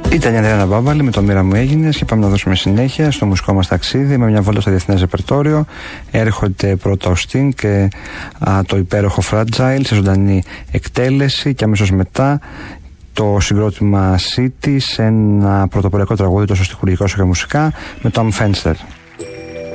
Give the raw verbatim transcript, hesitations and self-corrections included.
Ήταν η Ανδρέα Μπάμπαλη με το Μοίρα μου έγινες και πάμε να δώσουμε συνέχεια στο μουσικό μας ταξίδι με μια βόλτα στο διεθνές ρεπερτόριο. Έρχονται πρώτα ο Sting και α, το υπέροχο Fragile σε ζωντανή εκτέλεση και αμέσως μετά το συγκρότημα City σε ένα πρωτοποριακό τραγούδι τόσο στιχουργικό όσο και μουσικά με το Am Fenster.